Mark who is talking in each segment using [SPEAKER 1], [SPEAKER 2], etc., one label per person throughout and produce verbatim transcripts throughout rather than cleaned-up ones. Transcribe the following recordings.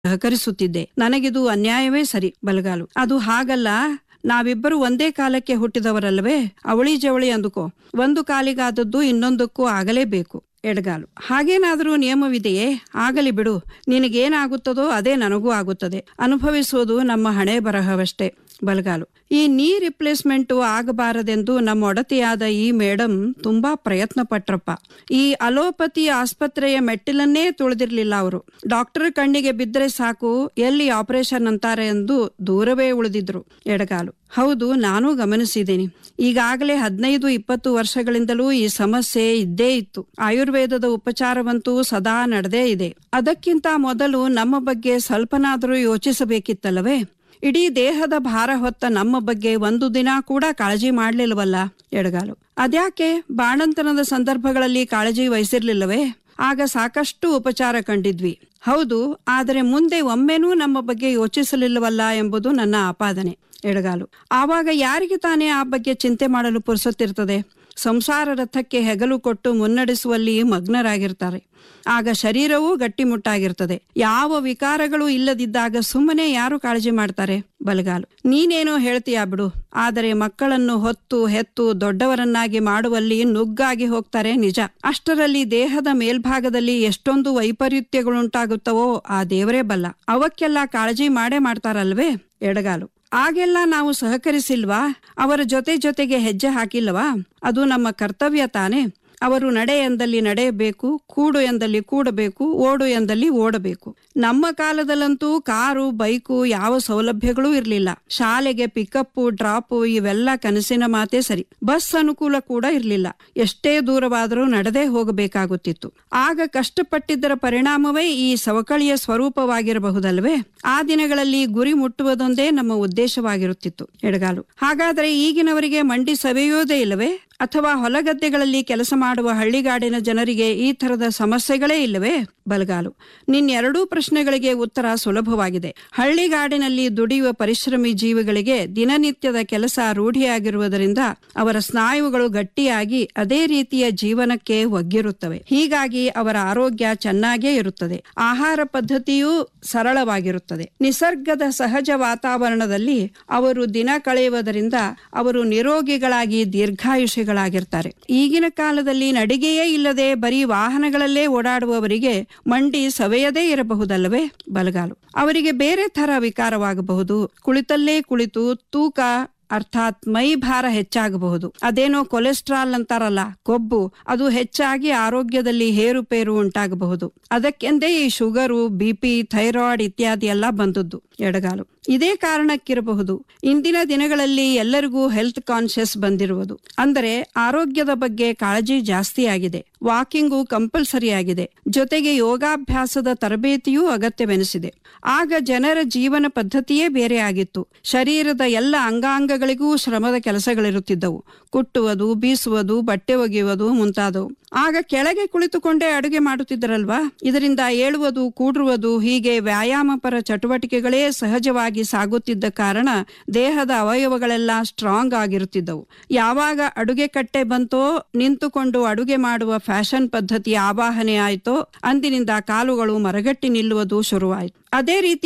[SPEAKER 1] ಸಹಕರಿಸುತ್ತಿದ್ದೆ. ನನಗಿದು ಅನ್ಯಾಯವೇ ಸರಿ. ಬಲಗಾಲು: ಅದು ಹಾಗಲ್ಲ, ನಾವಿಬ್ಬರು ಒಂದೇ ಕಾಲಕ್ಕೆ ಹುಟ್ಟಿದವರಲ್ವೇ? ಅವಳಿ ಜವಳಿ ಅಂದುಕೋ, ಒಂದು ಕಾಲಿಗಾದದ್ದು ಇನ್ನೊಂದಕ್ಕೂ ಆಗಲೇಬೇಕು. ಎಡಗಾಲು: ಹಾಗೇನಾದರೂ ನಿಯಮವಿದೆಯೇ? ಆಗಲಿ ಬಿಡು, ನಿನಗೇನಾಗುತ್ತದೋ ಅದೇ ನನಗೂ ಆಗುತ್ತದೆ. ಅನುಭವಿಸುವುದು ನಮ್ಮ ಹಣೆ ಬರಹವಷ್ಟೇ. ಬಲಗಾಲು: ಈ ನೀ ರಿಪ್ಲೇಸ್ಮೆಂಟು ಆಗಬಾರದೆಂದು ನಮ್ಮ ಒಡತಿಯಾದ ಈ ಮೇಡಮ್ ತುಂಬಾ ಪ್ರಯತ್ನ ಪಟ್ರಪ್ಪ. ಈ ಅಲೋಪತಿ ಆಸ್ಪತ್ರೆಯ ಮೆಟ್ಟಿಲನ್ನೇ ತುಳಿದಿರ್ಲಿಲ್ಲ ಅವರು. ಡಾಕ್ಟರ್ ಕಣ್ಣಿಗೆ ಬಿದ್ದರೆ ಸಾಕು, ಎಲ್ಲಿ ಆಪರೇಷನ್ ಅಂತಾರೆ ಎಂದು ದೂರವೇ ಉಳಿದಿದ್ರು. ಎಡಗಾಲು: ಹೌದು, ನಾನೂ ಗಮನಿಸಿದ್ದೀನಿ. ಈಗಾಗಲೇ ಹದಿನೈದು ಇಪ್ಪತ್ತು ವರ್ಷಗಳಿಂದಲೂ ಈ ಸಮಸ್ಯೆ ಇದ್ದೇ ಇತ್ತು. ಆಯುರ್ವೇದದ ಉಪಚಾರವಂತೂ ಸದಾ ನಡೆದೇ ಇದೆ. ಅದಕ್ಕಿಂತ ಮೊದಲು ನಮ್ಮ ಬಗ್ಗೆ ಸ್ವಲ್ಪನಾದರೂ ಯೋಚಿಸಬೇಕಿತ್ತಲ್ಲವೇ? ಇಡೀ ದೇಹದ ಭಾರ ಹೊತ್ತ ನಮ್ಮ ಬಗ್ಗೆ ಒಂದು ದಿನ ಕೂಡ ಕಾಳಜಿ ಮಾಡ್ಲಿಲ್ವಲ್ಲ? ಎಡಗಾಲು: ಅದ್ಯಾಕೆ, ಬಾಣಂತನದ ಸಂದರ್ಭಗಳಲ್ಲಿ ಕಾಳಜಿ ವಹಿಸಿರ್ಲಿಲ್ಲವೇ? ಆಗ ಸಾಕಷ್ಟು ಉಪಚಾರ ಕಂಡಿದ್ವಿ. ಹೌದು, ಆದರೆ ಮುಂದೆ ಒಮ್ಮೆನೂ ನಮ್ಮ ಬಗ್ಗೆ ಯೋಚಿಸಲಿಲ್ಲವಲ್ಲ ಎಂಬುದು ನನ್ನ ಆಪಾದನೆ. ಎಡಗಾಲು: ಆವಾಗ ಯಾರಿಗೆ ತಾನೇ ಆ ಬಗ್ಗೆ ಚಿಂತೆ ಮಾಡಲು ಪುರುಸೊತ್ತಿರ್ತದೆ? ಸಂಸಾರ ರಥಕ್ಕೆ ಹೆಗಲು ಕೊಟ್ಟು ಮುನ್ನಡೆಸುವಲ್ಲಿ ಮಗ್ನರಾಗಿರ್ತಾರೆ. ಆಗ ಶರೀರವೂ ಗಟ್ಟಿಮುಟ್ಟಾಗಿರ್ತದೆ. ಯಾವ ವಿಕಾರಗಳು ಇಲ್ಲದಿದ್ದಾಗ ಸುಮ್ಮನೆ ಯಾರು ಕಾಳಜಿ ಮಾಡ್ತಾರೆ? ಬಲಗಾಲು: ನೀನೇನೋ ಹೇಳ್ತೀಯಾ ಬಿಡು, ಆದರೆ ಮಕ್ಕಳನ್ನು ಹೊತ್ತು ಹೆತ್ತು ದೊಡ್ಡವರನ್ನಾಗಿ ಮಾಡುವಲ್ಲಿ ನುಗ್ಗಾಗಿ ಹೋಗ್ತಾರೆ ನಿಜ. ಅಷ್ಟರಲ್ಲಿ ದೇಹದ ಮೇಲ್ಭಾಗದಲ್ಲಿ ಎಷ್ಟೊಂದು ವೈಪರೀತ್ಯಗಳುಂಟಾಗುತ್ತವೋ ಆ ದೇವರೇ ಬಲ್ಲ. ಅವಕ್ಕೆಲ್ಲ ಕಾಳಜಿ ಮಾಡೇ ಮಾಡ್ತಾರಲ್ವೇ? ಎಡಗಾಲು: ಆಗೆಲ್ಲ ನಾವು ಸಹಕರಿಸಿಲ್ವಾ? ಅವರ ಜೊತೆ ಜೊತೆಗೆ ಹೆಜ್ಜೆ ಹಾಕಿಲ್ವಾ? ಅದು ನಮ್ಮ ಕರ್ತವ್ಯ ತಾನೇ. ಅವರು ನಡೆ ಎಂದಲ್ಲಿ ನಡೆಯಬೇಕು, ಕೂಡು ಎಂದಲ್ಲಿ ಕೂಡಬೇಕು, ಓಡು ಎಂದಲ್ಲಿ ಓಡಬೇಕು. ನಮ್ಮ ಕಾಲದಲ್ಲಂತೂ ಕಾರು ಬೈಕು ಯಾವ ಸೌಲಭ್ಯಗಳೂ ಇರಲಿಲ್ಲ. ಶಾಲೆಗೆ ಪಿಕಪ್ಪು ಡ್ರಾಪು ಇವೆಲ್ಲ ಕನಸಿನ ಮಾತೇ ಸರಿ. ಬಸ್ ಅನುಕೂಲ ಕೂಡ ಇರಲಿಲ್ಲ. ಎಷ್ಟೇ ದೂರವಾದರೂ ನಡೆದೇ ಹೋಗಬೇಕಾಗುತ್ತಿತ್ತು. ಆಗ ಕಷ್ಟಪಟ್ಟಿದ್ದರ ಪರಿಣಾಮವೇ ಈ ಸವಕಳಿಯ ಸ್ವರೂಪವಾಗಿರಬಹುದಲ್ವೇ? ಆ ದಿನಗಳಲ್ಲಿ ಗುರಿ ಮುಟ್ಟುವುದೊಂದೇ ನಮ್ಮ ಉದ್ದೇಶವಾಗಿರುತ್ತಿತ್ತು. ಎಡಗಾಲು: ಹಾಗಾದರೆ ಈಗಿನವರಿಗೆ ಮಂಡಿ ಸವೆಯೋದೇ ಇಲ್ಲವೇ? ಅಥವಾ ಹೊಲಗದ್ದೆಗಳಲ್ಲಿ ಕೆಲಸ ಮಾಡುವ ಹಳ್ಳಿಗಾಡಿನ ಜನರಿಗೆ ಈ ಥರದ ಸಮಸ್ಯೆಗಳೇ ಇಲ್ಲವೇ? ಬಲಗಾಲು: ನಿನ್ನೆರಡೂ ಪ್ರಶ್ನೆಗಳಿಗೆ ಉತ್ತರ ಸುಲಭವಾಗಿದೆ. ಹಳ್ಳಿಗಾಡಿನಲ್ಲಿ ದುಡಿಯುವ ಪರಿಶ್ರಮಿ ಜೀವಿಗಳಿಗೆ ದಿನನಿತ್ಯದ ಕೆಲಸ ರೂಢಿಯಾಗಿರುವುದರಿಂದ ಅವರ ಸ್ನಾಯುಗಳು ಗಟ್ಟಿಯಾಗಿ ಅದೇ ರೀತಿಯ ಜೀವನಕ್ಕೆ ಒಗ್ಗಿರುತ್ತವೆ. ಹೀಗಾಗಿ ಅವರ ಆರೋಗ್ಯ ಚೆನ್ನಾಗೇ ಇರುತ್ತದೆ. ಆಹಾರ ಪದ್ಧತಿಯೂ ಸರಳವಾಗಿರುತ್ತದೆ. ನಿಸರ್ಗದ ಸಹಜ ವಾತಾವರಣದಲ್ಲಿ ಅವರು ದಿನ ಕಳೆಯುವುದರಿಂದ ಅವರು ನಿರೋಗಿಗಳಾಗಿ ದೀರ್ಘಾಯುಷಿಗಳಾಗಿರ್ತಾರೆ. ಈಗಿನ ಕಾಲದಲ್ಲಿ ನಡಿಗೆಯೇ ಇಲ್ಲದೆ ಬರೀ ವಾಹನಗಳಲ್ಲೇ ಓಡಾಡುವವರಿಗೆ ಮಂಡಿ ಸವೆಯದೇ ಇರಬಹುದಲ್ಲವೇ? ಬಲಗಾಲು: ಅವರಿಗೆ ಬೇರೆ ಥರ ವಿಕಾರವಾಗಬಹುದು. ಕುಳಿತಲ್ಲೇ ಕುಳಿತು ತೂಕ ಅರ್ಥಾತ್ ಮೈ ಭಾರ ಹೆಚ್ಚಾಗಬಹುದು. ಅದೇನೋ ಕೊಲೆಸ್ಟ್ರಾಲ್ ಅಂತಾರಲ್ಲ, ಕೊಬ್ಬು, ಅದು ಹೆಚ್ಚಾಗಿ ಆರೋಗ್ಯದಲ್ಲಿ ಹೇರುಪೇರು ಉಂಟಾಗಬಹುದು. ಅದಕ್ಕೆಂದೇ ಈ ಶುಗರು, ಬಿಪಿ, ಥೈರಾಯ್ಡ್ ಇತ್ಯಾದಿ ಎಲ್ಲ ಬಂದದ್ದು. ಎಡಗಾಲು: ಇದೇ ಕಾರಣಕ್ಕಿರಬಹುದು ಇಂದಿನ ದಿನಗಳಲ್ಲಿ ಎಲ್ಲರಿಗೂ ಹೆಲ್ತ್ ಕಾನ್ಶಿಯಸ್ ಬಂದಿರುವುದು. ಅಂದರೆ ಆರೋಗ್ಯದ ಬಗ್ಗೆ ಕಾಳಜಿ ಜಾಸ್ತಿ ಆಗಿದೆ. ವಾಕಿಂಗು ಕಂಪಲ್ಸರಿ ಆಗಿದೆ. ಜೊತೆಗೆ ಯೋಗಾಭ್ಯಾಸದ ತರಬೇತಿಯೂ ಅಗತ್ಯವೆನಿಸಿದೆ. ಆಗ ಜನರ ಜೀವನ ಪದ್ಧತಿಯೇ ಬೇರೆ ಆಗಿತ್ತು. ಶರೀರದ ಎಲ್ಲ ಅಂಗಾಂಗಗಳಿಗೂ ಶ್ರಮದ ಕೆಲಸಗಳಿರುತ್ತಿದ್ದವು. ಕುಟ್ಟುವುದು, ಬೀಸುವುದು, ಬಟ್ಟೆ ಒಗೆಯುವುದು ಮುಂತಾದವು. ಆಗ ಕೆಳಗೆ ಕುಳಿತುಕೊಂಡೇ ಅಡುಗೆ ಮಾಡುತ್ತಿದ್ದರಲ್ವಾ? ಇದರಿಂದ ಏಳುವುದು, ಕೂಡುವುದು, ಹೀಗೆ ವ್ಯಾಯಾಮಪರ ಚಟುವಟಿಕೆಗಳೇ ಸಹಜವಾಗಿ ಸಾಗುತ್ತಿದ್ದ ಕಾರಣ ದೇಹದ ಅವಯವಗಳೆಲ್ಲ ಸ್ಟ್ರಾಂಗ್ ಆಗಿರುತ್ತಿದ್ದವು. ಯಾವಾಗ ಅಡುಗೆ ಕಟ್ಟೆ ಬಂತೋ, ನಿಂತುಕೊಂಡು ಅಡುಗೆ ಮಾಡುವ ಫ್ಯಾಷನ್ ಪದ್ಧತಿ ಆವಾಹನೆ ಆಯಿತೋ, ಅಂದಿನಿಂದ ಕಾಲುಗಳು ಮರಗಟ್ಟಿ ನಿಲ್ಲುವುದು ಶುರುವಾಯಿತು. ಅದೇ ರೀತಿ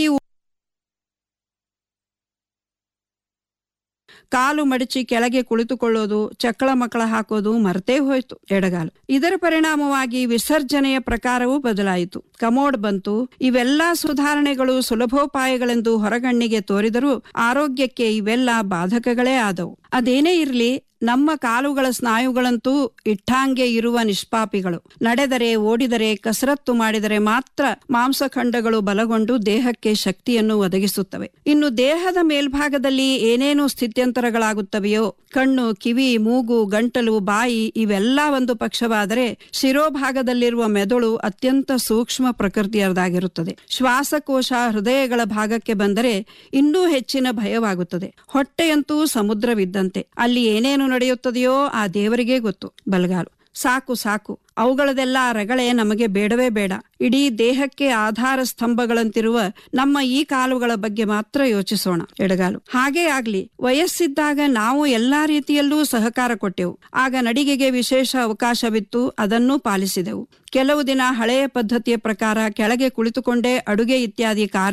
[SPEAKER 1] ಕಾಲು ಮಡಚಿ ಕೆಳಗೆ ಕುಳಿತುಕೊಳ್ಳೋದು, ಚಕ್ಕಳ ಮಕ್ಕಳ ಹಾಕೋದು ಮರ್ತೇ ಹೋಯ್ತು. ಎಡಗಾಲು: ಇದರ ಪರಿಣಾಮವಾಗಿ ವಿಸರ್ಜನೆಯ ಪ್ರಕಾರವೂ ಬದಲಾಯಿತು. ಕಮೋಡ್ ಬಂತು. ಇವೆಲ್ಲಾ ಸುಧಾರಣೆಗಳು ಸುಲಭೋಪಾಯಗಳೆಂದು ಹೊರಗಣ್ಣಿಗೆ ತೋರಿದರೂ ಆರೋಗ್ಯಕ್ಕೆ ಇವೆಲ್ಲ ಬಾಧಕಗಳೇ ಆದವು. ಅದೇನೇ ಇರಲಿ, ನಮ್ಮ ಕಾಲುಗಳ ಸ್ನಾಯುಗಳಂತೂ ಇಟ್ಟಾಂಗೆ ಇರುವ ನಿಷ್ಪಾಪಿಗಳು. ನಡೆದರೆ, ಓಡಿದರೆ, ಕಸರತ್ತು ಮಾಡಿದರೆ ಮಾತ್ರ ಮಾಂಸಖಂಡಗಳು ಬಲಗೊಂಡು ದೇಹಕ್ಕೆ ಶಕ್ತಿಯನ್ನು ಒದಗಿಸುತ್ತವೆ. ಇನ್ನು ದೇಹದ ಮೇಲ್ಭಾಗದಲ್ಲಿ ಏನೇನು ಸ್ಥಿತ್ಯಂತರಗಳಾಗುತ್ತವೆಯೋ, ಕಣ್ಣು, ಕಿವಿ, ಮೂಗು, ಗಂಟಲು, ಬಾಯಿ ಇವೆಲ್ಲ ಒಂದು ಪಕ್ಷವಾದರೆ, ಶಿರೋಭಾಗದಲ್ಲಿರುವ ಮೆದುಳು ಅತ್ಯಂತ ಸೂಕ್ಷ್ಮ ಪ್ರಕೃತಿಯದಾಗಿರುತ್ತದೆ. ಶ್ವಾಸಕೋಶ, ಹೃದಯಗಳ ಭಾಗಕ್ಕೆ ಬಂದರೆ ಇನ್ನೂ ಹೆಚ್ಚಿನ ಭಯವಾಗುತ್ತದೆ. ಹೊಟ್ಟೆಯಂತೂ ಸಮುದ್ರವಿದ್ದಂತೆ. ಅಲ್ಲಿ ಏನೇನು ನಡೆಯುತ್ತದೆಯೋ ಆ ದೇವರಿಗೇ ಗೊತ್ತು. ಬಲಗಾಲು: ಸಾಕು ಸಾಕು, ಅವುಗಳದೆಲ್ಲ ರಗಳೆ ನಮಗೆ ಬೇಡವೇ ಬೇಡ. ಇಡೀ ದೇಹಕ್ಕೆ ಆಧಾರ ಸ್ತಂಭಗಳಂತಿರುವ ನಮ್ಮ ಈ ಕಾಲುಗಳ ಬಗ್ಗೆ ಮಾತ್ರ ಯೋಚಿಸೋಣ. ಎಡಗಾಲು: ಹಾಗೇ ಆಗ್ಲಿ. ವಯಸ್ಸಿದ್ದಾಗ ನಾವು ಎಲ್ಲಾ ರೀತಿಯಲ್ಲೂ ಸಹಕಾರ ಕೊಟ್ಟೆವು. ಆಗ ನಡಿಗೆಗೆ ವಿಶೇಷ ಅವಕಾಶವಿತ್ತು, ಅದನ್ನೂ ಪಾಲಿಸಿದೆವು. ಕೆಲವು ದಿನ ಹಳೆಯ ಪದ್ಧತಿಯ ಪ್ರಕಾರ ಕೆಳಗೆ ಕುಳಿತುಕೊಂಡೇ ಅಡುಗೆ ಇತ್ಯಾದಿ ಕಾರ್ಯ